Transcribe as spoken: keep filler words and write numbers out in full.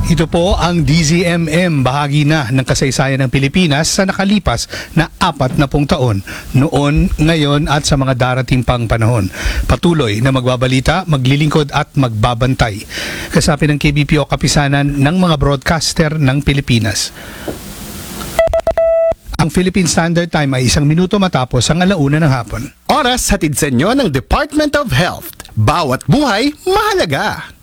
Ito po ang D Z M M, bahagi na ng kasaysayan ng Pilipinas sa nakalipas na apat na pung taon, noon, ngayon at sa mga darating pang panahon. Patuloy na magbabalita, maglilingkod at magbabantay. Kasapi ng K B P O Kapisanan ng mga broadcaster ng Pilipinas. Ang Philippine Standard Time ay isang minuto matapos ang alauna ng hapon. Oras hatid sa inyo ng Department of Health. Bawat buhay mahalaga.